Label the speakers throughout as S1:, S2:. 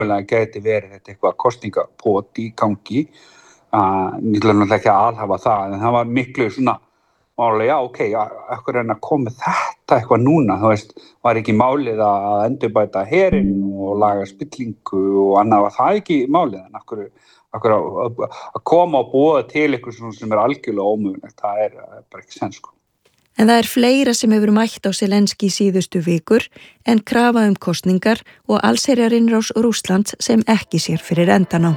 S1: gæti verið þetta eitthvað kosningapot í gangi. Náttúrulega ekki að alhafa það, en það var miklu svona máli, af hverju er að koma með þetta eitthvað núna, þú veist, var ekki málið að endurbæta herinn og laga spillingu og annað, var það ekki málið, en af hverju að koma og búa til eitthvað sem algjörlega ómögulegt, það bara ekki sens, sko.
S2: En það fleira sem hefur mætt á Zelenskí síðustu vikur en krafa kosningar og allsherjarinnrás Rússlands sem ekki sér fyrir endan á.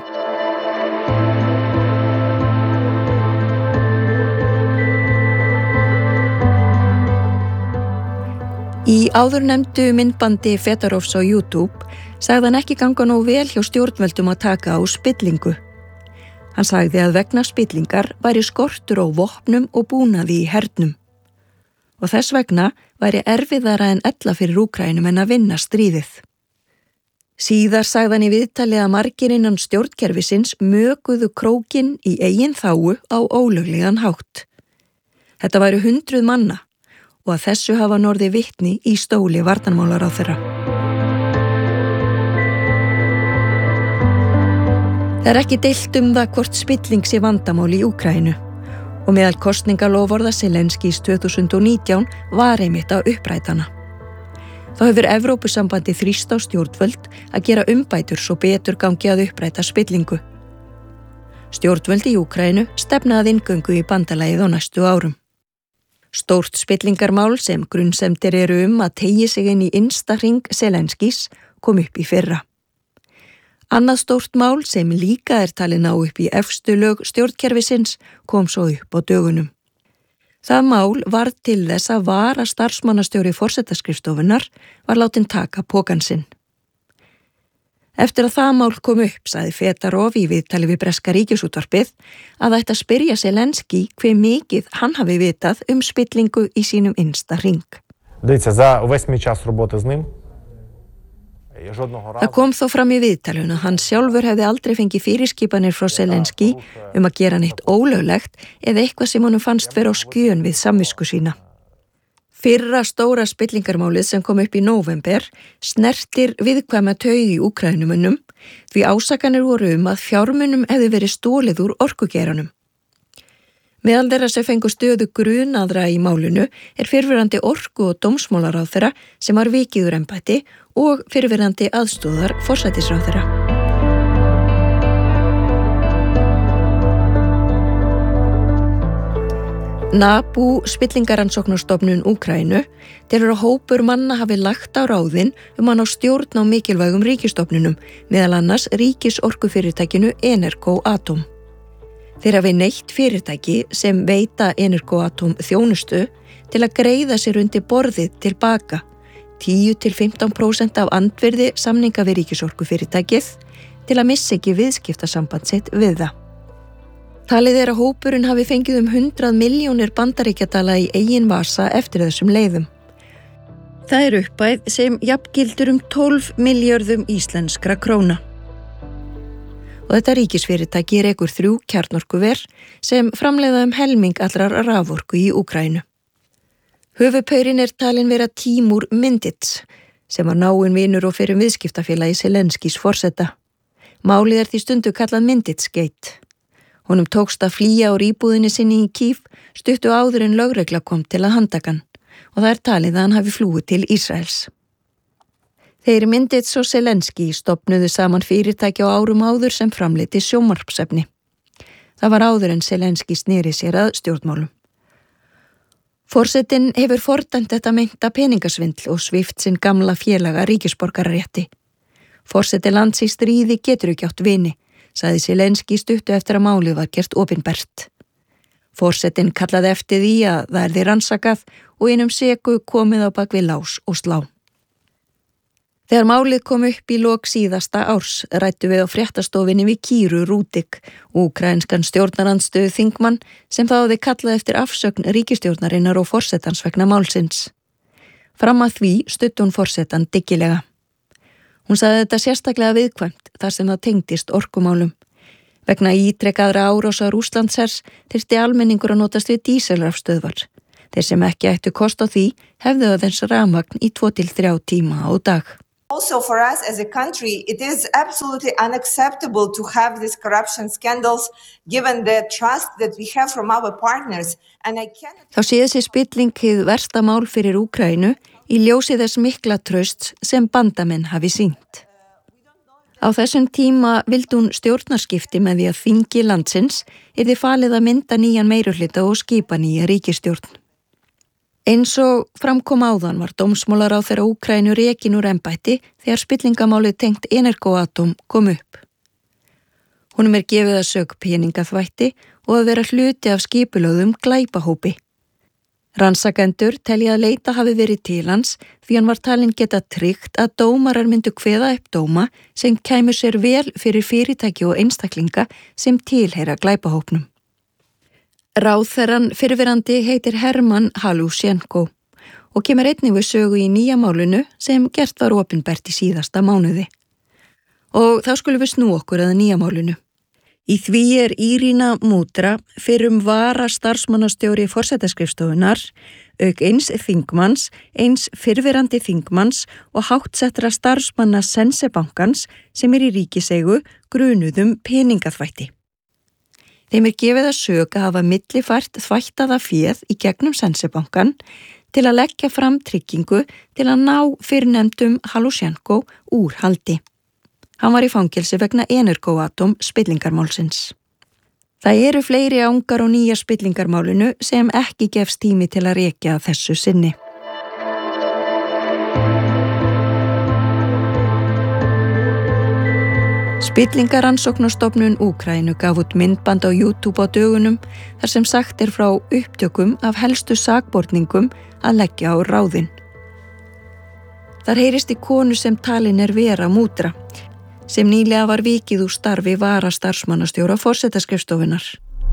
S2: Í áðurnefndu myndbandi Fedorovs á YouTube sagði hann ekki ganga nógu vel hjá stjórnvöldum að taka á spillingu. Hann sagði að vegna spillingar væri skortur á vopnum og búnaði í hernum. Og þess vegna væri erfiðara en ella fyrir Úkrænum en að vinna stríðið. Síðar sagði hann í viðtali að margir innan stjórnkerfisins mökuðu krókinn í eigin þágu á ólöglegan hátt. Þetta væru 100 manna og að þessu hafa orðið vitni í stóli varnarmálaráðherra. Það ekki deilt það hvort spilling sé vandamál í Úkraínu og meðal kosningaloforða Zelenskís 2019 var einmitt að uppræta hana. Þá hefur Evrópusambandið þrýst á stjórnvöld að gera umbætur svo betur gangi að uppræta spillingu. Stjórnvöld í Úkraínu stefna að inngöngu í bandalagið á næstu árum. Stórt spillingarmál sem grunnsemdir eru að teygja sig inn í innsta hring Zelenskís kom upp í fyrra. Annað stórt mál sem líka talið ná upp í efstu lög stjórnkerfisins kom svo upp á dögunum. Það mál var til þess að vara starfsmannastjóri forsetaskrifstofunnar var látin taka pokann sinn. Eftir að það mál kom upp sagði Fedorov í viðtali við breska ríkisútvarpið að það ætti að spyrja Zelenskí hve mikið hann hafi vitað spillingu í sínum innsta hring. Það kom þó fram í viðtalinu að hann sjálfur hefði aldrei fengið fyrirskipanir frá Zelenskí að gera neitt ólöglegt eða eitthvað sem honum fannst vera á skjön við samvisku sína. Fyrra stóra spillingarmálið sem kom upp í nóvember snertir viðkvæma taug í Úkrænumönnum því ásakanir voru að fjármunum hefði verið stólið úr orkugeiranum. Meðal þeirra sem fengu stöðu grunaðra í málinu fyrrverandi orku- og dómsmálaráðherra sem var vikið úr embætti og fyrrverandi aðstoðar forsætisráðherra. NABU, spillingarannsóknarstofnun Úkraínu, telur að hópur manna hafi lagt á ráðin að ná stjórn á mikilvægum ríkisstofnunum, meðal annars ríkisorkufyrirtækinu Energo Atom. Þeir hafi neytt fyrirtæki sem veita Energo Atom þjónustu til að greiða sér undir borðið tilbaka 10-15% af andvirði samninga við ríkisorkufyrirtækið til að missa ekki viðskiptasamband sitt við það. Talið að hópurinn hafi fengið 100 milljónir bandaríkjadala í eigin vasa eftir þessum leiðum. Það upphæð sem jafngildur 12 milljörðum íslenskra króna. Og þetta ríkisfyrirtæki rekur 3 kjarnorkuver sem framleiða helming allrar raforku í Úkraínu. Höfuðpaurinn talinn vera Timur Mindits, sem var náinn vinur og fyrrum viðskiptafélagi Zelenskís forseta. Málið því stundu kallað Mindits-gate. Honum tókst að flýja úr íbúðinni sinni í Kív stuttu áður en lögregla kom til að handtaka hann og það talið að hann hafi flúið til Ísraels. Þeir Mindits og Zelenskí stofnuðu saman fyrirtæki á árum áður sem framleiddi sjónvarpsefni. Það var áður en Zelenskí sneri sér að stjórnmálum. Forsetinn hefur fordæmt þetta meinta peningasvindl og svipt sinn gamla félaga ríkisborgararétti. Forseti lands í stríði getur ekki átt vini, sagði Zelenskí stuttu eftir að málið var gert opinbert. Forsetinn kallaði eftir því að það yrði rannsakað og seku komið á bak við lás og slá. Þegar málið kom upp í lok síðasta árs ræddu við á fréttastofinni við Kíru Rúdik, úkraínskan stjórnarandstöðu þingmann sem þá hafði kallað eftir afsögn ríkisstjórnarinnar og forsetans vegna málsins. Fram að því studdi hún forsetan dyggilega. Hún sagði þetta sérstaklega viðkvæmt þar sem það tengdist orkumálum. Vegna ítrekaðra árása Rússlandshers þyrfti almenningur að notast við díselrafstöðvar. Þeir sem ekki ættu kost á því hefðu aðeins rafmagn í 2-3 tíma á dag.
S3: Also for us as a country, it is absolutely unacceptable to have these corruption scandals given the trust that we have from our partners.
S2: Þá sé þessi spilling hið versta mál fyrir Úkraínu í ljósi þess mikla trausts sem bandamenn hafi sýnt. Á þessum tíma vildi hún stjórnarskipti með því að þingi landsins yrði falið að mynda nýjan meirihluta og skipa nýja ríkisstjórn. Eins og framkom áðan var dómsmálaráðherra Úkraínu rekin úr embætti þegar spillingamálið tengt Energoatom kom upp. Honum gefið að sök peningaþvætti og að vera hluti af skipulögðum glæpahópi. Rannsakendur telja að leita hafi verið til hans því hann var talinn geta tryggt að dómarar myndu kveða upp dóma sem kæmu sér vel fyrir fyrirtæki og einstaklinga sem tilheyra glæpahópnum. Ráðherrann fyrrverandi heitir Herman Halushenko og kemur einnig við sögu í nýja málinu sem gert var opinbert í síðasta mánuði. Og þá skulum við snú okkur að nýja málinu. Í því Irina Mudra, fyrrum vara starfsmannastjóri forsetaskrifstofunar, auk eins þingmanns, eins fyrrverandi þingmanns og háttsettra starfsmanna Sensebankans sem í ríkiseigu grunuðum peningaþvætti. Þeim gefið að sök að hafa millifært þvættaða féð í gegnum Sensebankan til að leggja fram tryggingu til að ná fyrrnefndum Halushenko úr haldi. Hann var í fangelsi vegna Energoatom spillingarmálsins. Það eru fleiri angar á nýja spillingarmálinu sem ekki gefst tími til að rekja þessu sinni. Spillingarannsóknastofnun Úkraínu gaf út myndband á YouTube á dögunum þar sem sagt frá upptökum af helstu sakborningum að leggja á ráðin. Þar heyrist í konu sem talin vera Mudra, sem nýlega var vikið úr starfi vara starfsmannastjóra forsetaskrifstofunar.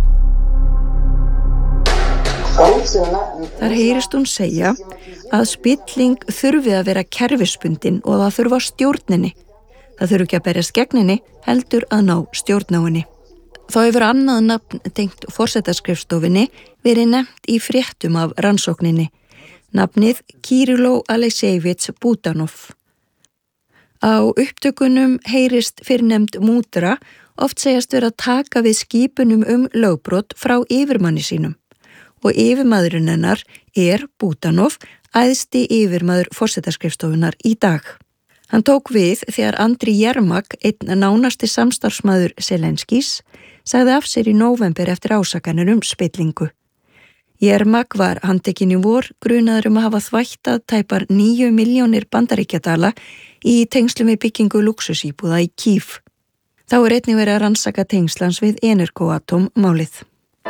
S2: Þar heyrist hún segja að spilling þurfi að vera kerfisbundin og það þurfa stjórninni. Það þurfi ekki að berjast gegninni, heldur að ná stjórnáinni. Þá hefur annað nafn tengt forsetaskrifstofunni verið nefnt í fréttum af rannsókninni. Nafnið Kirilo Aleksejevits Budanov. Á upptökunum heyrist fyrrnefnd Mudra oft segjast vera að taka við skipunum lögbrot frá yfirmanni sínum og yfirmaðurinn hennar Budanov, æðsti yfirmaður forsetaskrifstofunar í dag. Hann tók við þegar Andriy Yermak, einn nánasti samstarfsmaður Zelenskís, sagði af sér í nóvember eftir ásakanir spillingu. Yermak var handtekinn í vor, grunaður að hafa þvættað tæpar 9 milljónir bandaríkjadala í tengslum við byggingu lúxusíbúða í Kív. Þá einnig verið að rannsaka tengslans við Energoatom málið.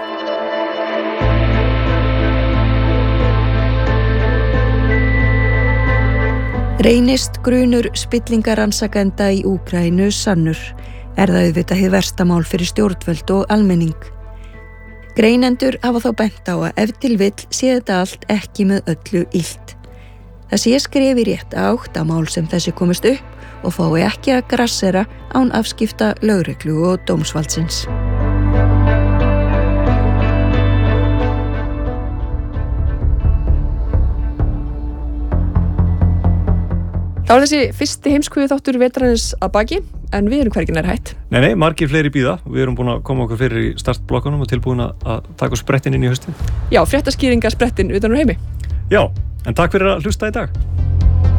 S2: Reynist grunur spillingarannsakenda í Úkraínu sannur, það auðvitað hið versta mál fyrir stjórnvöld og almenning. Greinendur hafa þá bent á að ef til vill sé þetta allt ekki með öllu illt. Það sé skref í rétt átt að mál sem þessi komist upp og fái ekki að grassera án afskipta lögreglu og dómsvaldsins.
S4: Þá þessi fyrsti heimskviðu þáttur vetrarins að baki, en við erum hvergi nær hætt.
S5: Nei, margir fleiri bíða. Við erum búin að koma okkur fyrir í startblokkunum og tilbúin að taka sprettin inn í haustið.
S4: Já, fréttaskýringa sprettin utan úr heimi.
S5: Já, en takk fyrir að hlusta í dag.